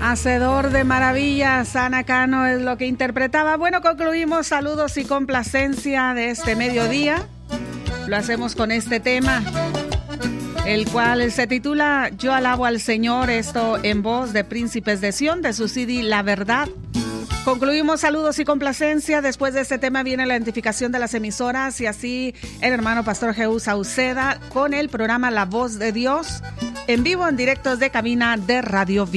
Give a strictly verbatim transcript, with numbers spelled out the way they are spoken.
Hacedor de maravillas, Ana Cano es lo que interpretaba. Bueno, concluimos saludos y complacencia de este mediodía. Lo hacemos con este tema, el cual se titula Yo alabo al Señor, esto en voz de Príncipes de Sión, de su C D La Verdad. Concluimos saludos y complacencia. Después de este tema viene la identificación de las emisoras y así el hermano Pastor Jehú Sauceda con el programa La Voz de Dios en vivo, en directos de cabina de Radio